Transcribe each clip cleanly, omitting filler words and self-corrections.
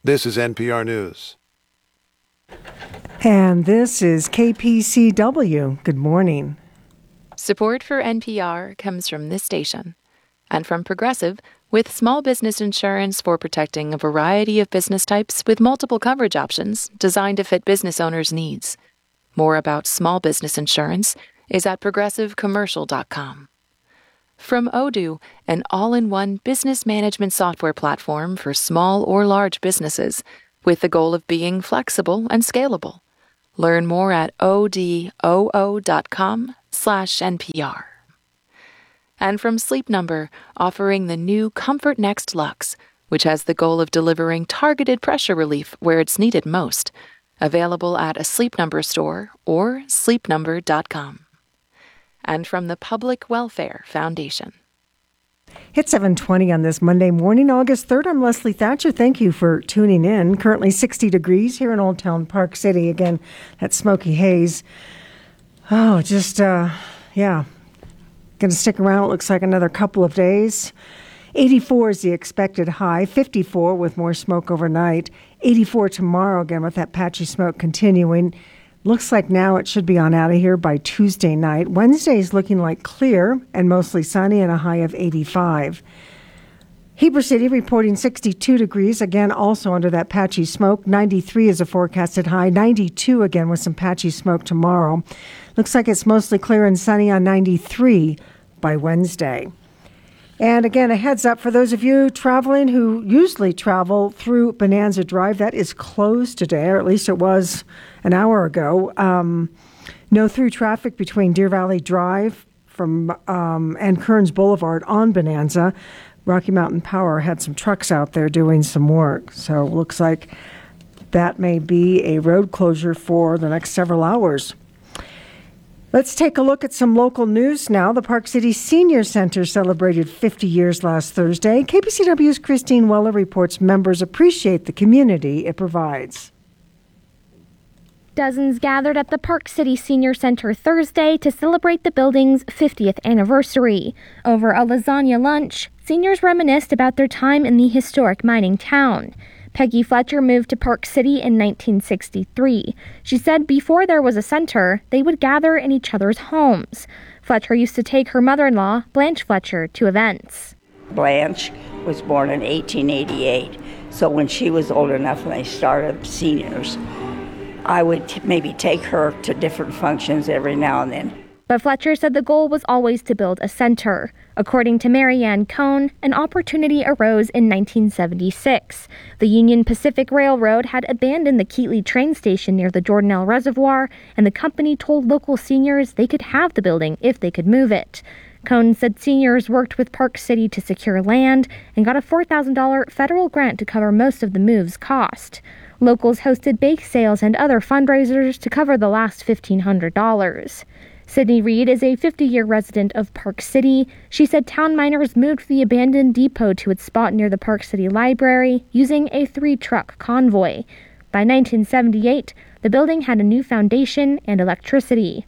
This is NPR News. And this is KPCW. Good morning. Support for NPR comes from this station and from Progressive, with small business insurance for protecting a variety of business types with multiple coverage options designed to fit business owners' needs. More about small business insurance is at progressivecommercial.com. From Odoo, an all-in-one business management software platform for small or large businesses, with the goal of being flexible and scalable. Learn more at odoo.com/NPR. And from Sleep Number, offering the new Comfort Next Luxe, which has the goal of delivering targeted pressure relief where it's needed most. Available at a Sleep Number store or sleepnumber.com. And from the Public Welfare Foundation. It's 7:20 on this Monday morning, August 3rd. I'm Leslie Thatcher. Thank you for tuning in. Currently 60 degrees here in Old Town Park City. Again, that smoky haze. Oh, just, going to stick around, it looks like, another couple of days. 84 is the expected high, 54 with more smoke overnight. 84 tomorrow, again, with that patchy smoke continuing. Looks like now it should be on out of here by Tuesday night. Wednesday is looking like clear and mostly sunny and a high of 85. Heber City reporting 62 degrees, again, also under that patchy smoke. 93 is a forecasted high. 92 again with some patchy smoke tomorrow. Looks like it's mostly clear and sunny on 93 by Wednesday. And again, a heads up for those of you traveling who usually travel through Bonanza Drive. That is closed today, or at least it was an hour ago. No through traffic between Deer Valley Drive and Kearns Boulevard on Bonanza. Rocky Mountain Power had some trucks out there doing some work. So it looks like that may be a road closure for the next several hours. Let's take a look at some local news now. The Park City Senior Center celebrated 50 years last Thursday. KPCW's Christine Weller reports members appreciate the community it provides. Dozens gathered at the Park City Senior Center Thursday to celebrate the building's 50th anniversary. Over a lasagna lunch, seniors reminisced about their time in the historic mining town. Peggy Fletcher moved to Park City in 1963. She said before there was a center, they would gather in each other's homes. Fletcher used to take her mother-in-law, Blanche Fletcher, to events. Blanche was born in 1888, so when she was old enough and they started seniors, I would maybe take her to different functions every now and then. But Fletcher said the goal was always to build a center. According to Mary Ann Cohn, an opportunity arose in 1976. The Union Pacific Railroad had abandoned the Keatley train station near the Jordanelle Reservoir, and the company told local seniors they could have the building if they could move it. Cohn said seniors worked with Park City to secure land and got a $4,000 federal grant to cover most of the move's cost. Locals hosted bake sales and other fundraisers to cover the last $1,500. Sydney Reed is a 50-year resident of Park City. She said town miners moved the abandoned depot to its spot near the Park City Library using a 3-truck convoy. By 1978, the building had a new foundation and electricity.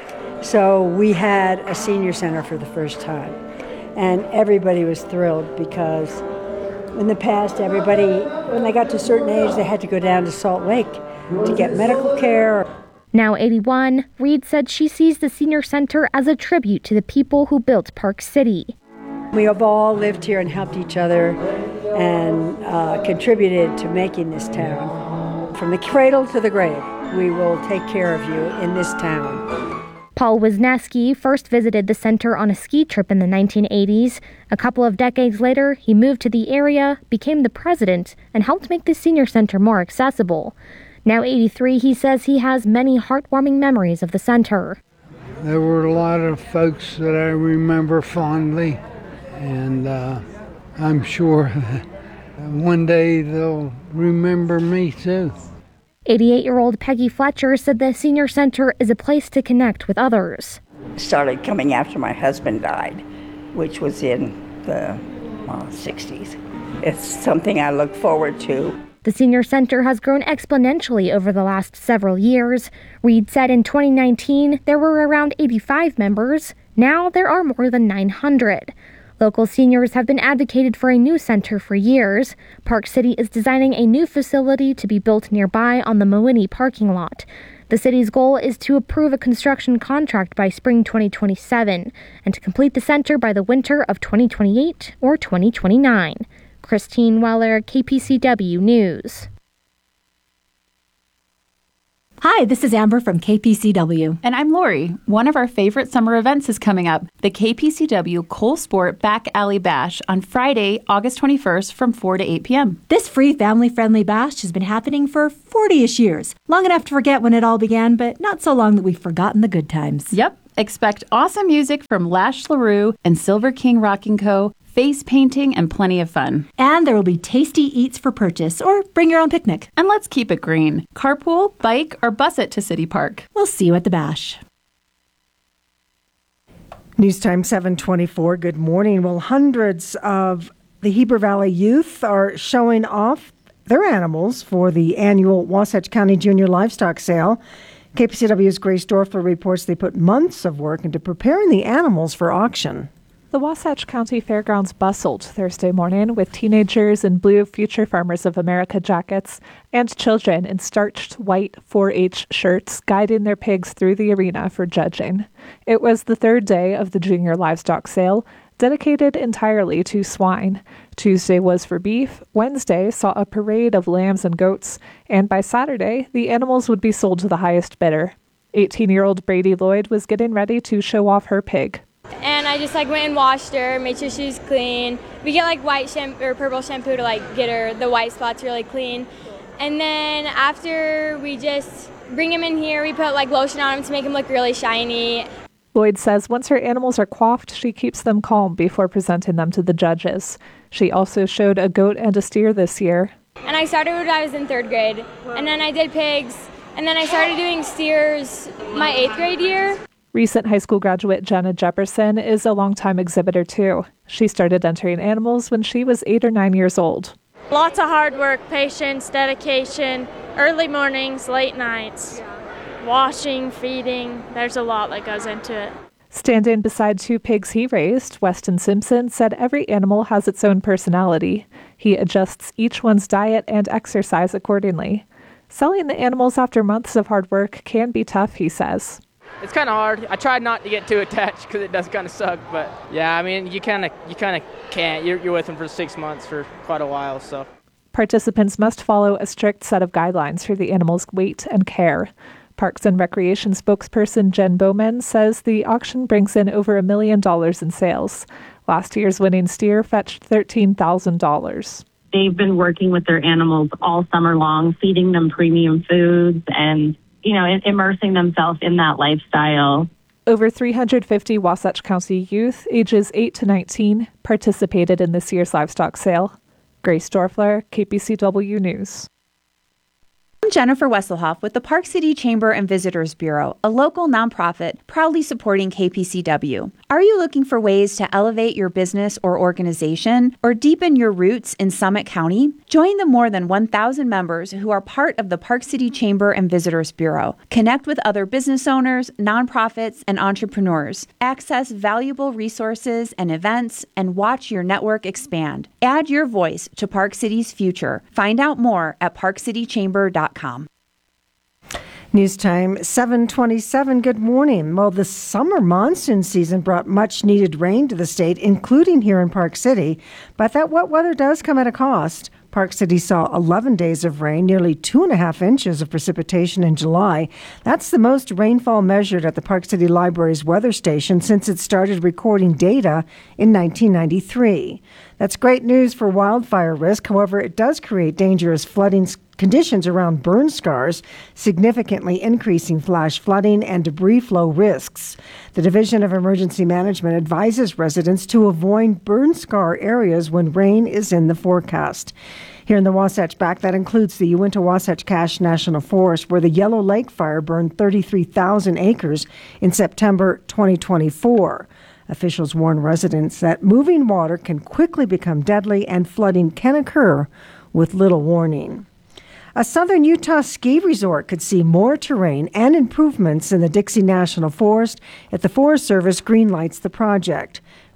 So we had a senior center for the first time, and everybody was thrilled because in the past, everybody, when they got to a certain age, they had to go down to Salt Lake to get medical care. Now 81, Reed said she sees the senior center as a tribute to the people who built Park City. We have all lived here and helped each other and contributed to making this town. From the cradle to the grave, we will take care of you in this town. Paul Wisniewski first visited the center on a ski trip in the 1980s. A couple of decades later, he moved to the area, became the president, and helped make the senior center more accessible. Now 83, he says he has many heartwarming memories of the center. There were a lot of folks that I remember fondly, and I'm sure that one day they'll remember me too. 88-year-old Peggy Fletcher said the senior center is a place to connect with others. Started coming after my husband died, which was in the 60s. It's something I look forward to. The senior center has grown exponentially over the last several years. Reed said in 2019 there were around 85 members. Now there are more than 900. Local seniors have been advocated for a new center for years. Park City is designing a new facility to be built nearby on the Mawinnie parking lot. The city's goal is to approve a construction contract by spring 2027 and to complete the center by the winter of 2028 or 2029. Christine Weller, KPCW News. Hi, this is Amber from KPCW. And I'm Lori. One of our favorite summer events is coming up, the KPCW Cole Sport Back Alley Bash on Friday, August 21st from 4 to 8 p.m. This free family-friendly bash has been happening for 40-ish years. Long enough to forget when it all began, but not so long that we've forgotten the good times. Yep. Expect awesome music from Lash LaRue and Silver King Rocking Co., face painting, and plenty of fun. And there will be tasty eats for purchase, or bring your own picnic. And let's keep it green. Carpool, bike, or bus it to City Park. We'll see you at the bash. News Time 724. Good morning. Well, hundreds of the Heber Valley youth are showing off their animals for the annual Wasatch County Junior Livestock Sale. KPCW's Grace Dorfler reports they put months of work into preparing the animals for auction. The Wasatch County Fairgrounds bustled Thursday morning with teenagers in blue Future Farmers of America jackets and children in starched white 4-H shirts guiding their pigs through the arena for judging. It was the third day of the Junior Livestock Sale, dedicated entirely to swine. Tuesday was for beef, Wednesday saw a parade of lambs and goats, and by Saturday, the animals would be sold to the highest bidder. 18-year-old Brady Lloyd was getting ready to show off her pig. And I just went and washed her, made sure she was clean. We get white shampoo or purple shampoo to get her the white spots really clean. And then after we just bring him in here, we put lotion on him to make him look really shiny. Lloyd says once her animals are coiffed, she keeps them calm before presenting them to the judges. She also showed a goat and a steer this year. And I started when I was in 3rd grade. And then I did pigs. And then I started doing steers my 8th grade year. Recent high school graduate Jenna Jefferson is a longtime exhibitor too. She started entering animals when she was 8 or 9 years old. Lots of hard work, patience, dedication, early mornings, late nights, washing, feeding. There's a lot that goes into it. Standing beside 2 pigs he raised, Weston Simpson said every animal has its own personality. He adjusts each one's diet and exercise accordingly. Selling the animals after months of hard work can be tough, he says. It's kind of hard. I tried not to get too attached because it does kind of suck. But yeah, I mean, you kind of can't. You're with them for 6 months for quite a while. So participants must follow a strict set of guidelines for the animal's weight and care. Parks and Recreation spokesperson Jen Bowman says the auction brings in over $1 million in sales. Last year's winning steer fetched $13,000. They've been working with their animals all summer long, feeding them premium foods and immersing themselves in that lifestyle. Over 350 Wasatch County youth ages 8 to 19 participated in this year's livestock sale. Grace Dorfler, KPCW News. I'm Jennifer Wesselhoff with the Park City Chamber and Visitors Bureau, a local nonprofit proudly supporting KPCW. Are you looking for ways to elevate your business or organization or deepen your roots in Summit County? Join the more than 1,000 members who are part of the Park City Chamber and Visitors Bureau. Connect with other business owners, nonprofits, and entrepreneurs. Access valuable resources and events and watch your network expand. Add your voice to Park City's future. Find out more at parkcitychamber.com. News Time 727. Good morning. Well, the summer monsoon season brought much needed rain to the state, including here in Park City. But that wet weather does come at a cost. Park City saw 11 days of rain, nearly 2.5 inches of precipitation in July. That's the most rainfall measured at the Park City Library's weather station since it started recording data in 1993. That's great news for wildfire risk. However, it does create dangerous flooding conditions around burn scars, significantly increasing flash flooding and debris flow risks. The Division of Emergency Management advises residents to avoid burn scar areas when rain is in the forecast. Here in the Wasatch Back, that includes the Uinta-Wasatch Cache National Forest, where the Yellow Lake Fire burned 33,000 acres in September 2024. Officials warn residents that moving water can quickly become deadly and flooding can occur with little warning. A southern Utah ski resort could see more terrain and improvements in the Dixie National Forest if the Forest Service greenlights the project.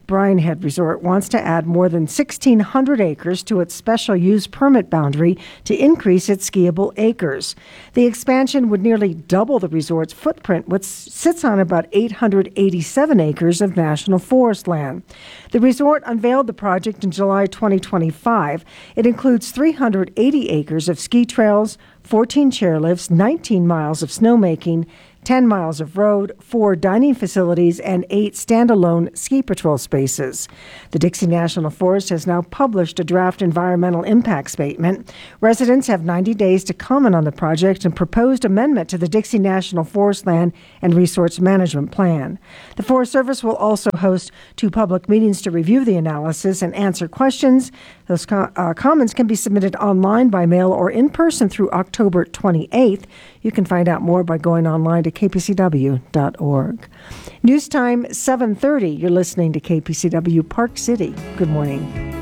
Bryan Head Resort wants to add more than 1,600 acres to its special use permit boundary to increase its skiable acres. The expansion would nearly double the resort's footprint, which sits on about 887 acres of national forest land. The resort unveiled the project in July 2025. It includes 380 acres of ski trails, 14 chairlifts, 19 miles of snowmaking, 10 miles of road, 4 dining facilities, and 8 standalone ski patrol spaces. The Dixie National Forest has now published a draft environmental impact statement. Residents have 90 days to comment on the project and proposed amendment to the Dixie National Forest Land and Resource Management Plan. The Forest Service will also host 2 public meetings to review the analysis and answer questions. Those comments can be submitted online, by mail, or in person through October 28th. You can find out more by going online to kpcw.org. News time 7:30. You're listening to KPCW Park City. Good morning.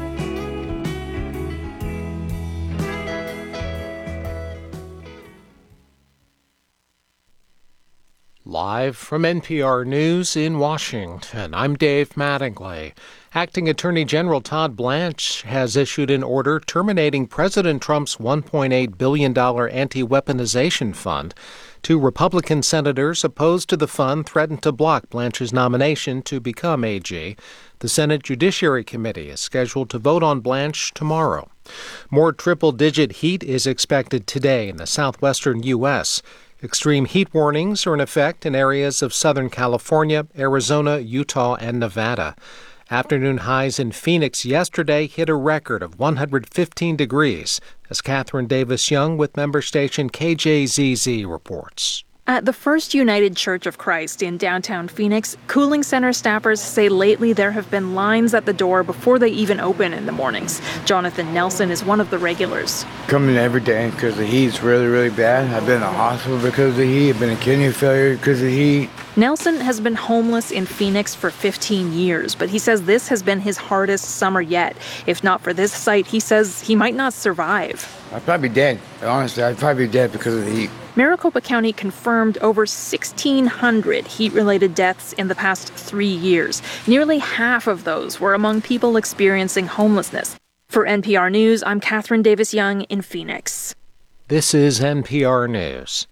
Live from NPR News in Washington, I'm Dave Mattingly. Acting Attorney General Todd Blanche has issued an order terminating President Trump's $1.8 billion anti-weaponization fund. 2 Republican senators opposed to the fund threatened to block Blanche's nomination to become AG. The Senate Judiciary Committee is scheduled to vote on Blanche tomorrow. More triple-digit heat is expected today in the southwestern U.S. Extreme heat warnings are in effect in areas of Southern California, Arizona, Utah, and Nevada. Afternoon highs in Phoenix yesterday hit a record of 115 degrees, as Catherine Davis-Young with member station KJZZ reports. At the First United Church of Christ in downtown Phoenix, cooling center staffers say lately there have been lines at the door before they even open in the mornings. Jonathan Nelson is one of the regulars. Coming every day because the heat's really, really bad. I've been in the hospital because of the heat. I've been in kidney failure because of the heat. Nelson has been homeless in Phoenix for 15 years, but he says this has been his hardest summer yet. If not for this site, he says he might not survive. I'd probably be dead. Honestly, I'd probably be dead because of the heat. Maricopa County confirmed over 1,600 heat-related deaths in the past 3 years. Nearly half of those were among people experiencing homelessness. For NPR News, I'm Catherine Davis-Young in Phoenix. This is NPR News.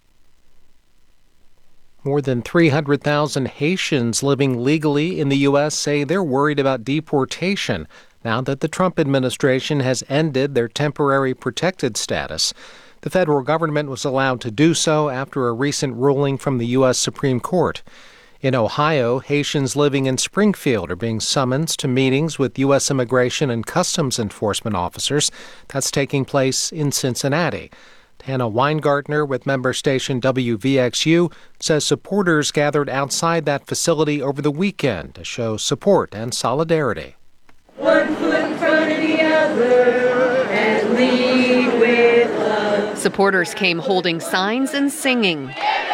More than 300,000 Haitians living legally in the U.S. say they're worried about deportation now that the Trump administration has ended their temporary protected status. The federal government was allowed to do so after a recent ruling from the U.S. Supreme Court. In Ohio, Haitians living in Springfield are being summoned to meetings with U.S. Immigration and Customs Enforcement officers. That's taking place in Cincinnati. Hannah Weingartner with member station WVXU says supporters gathered outside that facility over the weekend to show support and solidarity. One foot in front of the other and lead with love. Supporters came holding signs and singing.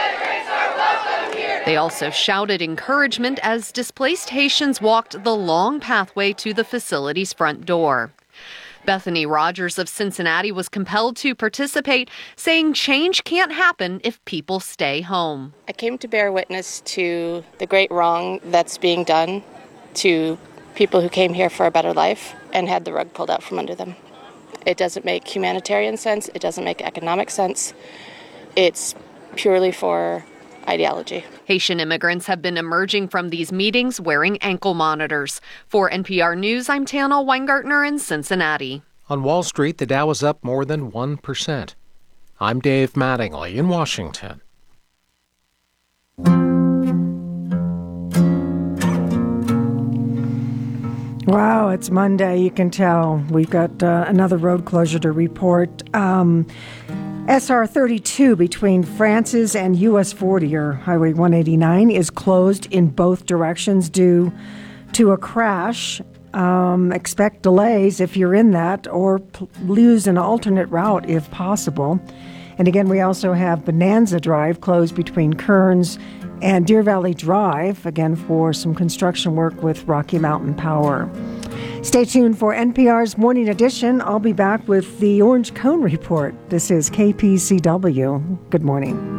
They also shouted encouragement as displaced Haitians walked the long pathway to the facility's front door. Bethany Rogers of Cincinnati was compelled to participate, saying change can't happen if people stay home. I came to bear witness to the great wrong that's being done to people who came here for a better life and had the rug pulled out from under them. It doesn't make humanitarian sense. It doesn't make economic sense. It's purely for ideology. Haitian immigrants have been emerging from these meetings wearing ankle monitors. For NPR News, I'm Tana Weingartner in Cincinnati. On Wall Street, the Dow is up more than 1%. I'm Dave Mattingly in Washington. Wow, it's Monday. You can tell. We've got another road closure to report. SR 32 between Francis and US 40, or Highway 189, is closed in both directions due to a crash. Expect delays if you're in that, or use an alternate route if possible. And again, we also have Bonanza Drive closed between Kearns and Deer Valley Drive, again for some construction work with Rocky Mountain Power. Stay tuned for NPR's Morning Edition. I'll be back with the Orange Cone Report. This is KPCW. Good morning.